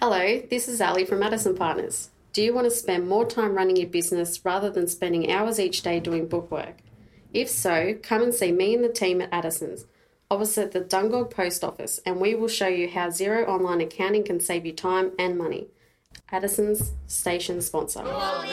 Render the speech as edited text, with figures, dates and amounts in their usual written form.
Hello, this is Ali from Addison Partners. Do you want to spend more time running your business rather than spending hours each day doing bookwork? If so, come and see me and the team at Addison's, opposite the Dungog Post Office, and we will show you how Xero online accounting can save you time and money. Addison's, station sponsor.